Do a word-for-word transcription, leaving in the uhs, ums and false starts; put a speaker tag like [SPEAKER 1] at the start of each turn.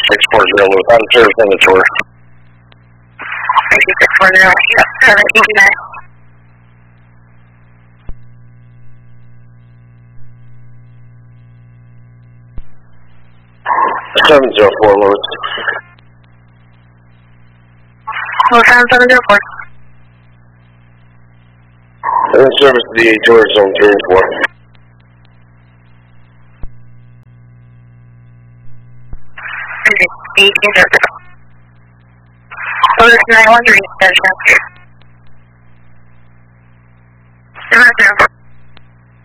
[SPEAKER 1] six four zero Louis. I'm service on the tour.
[SPEAKER 2] Thank you, six four zero. Yep, service, thank you, guys.
[SPEAKER 1] seven zero four Louis.
[SPEAKER 2] Louis seven seven zero four.
[SPEAKER 1] And then service to the tour zone three and four.
[SPEAKER 2] eighteen zero zero. Louis nine one three, zero zero.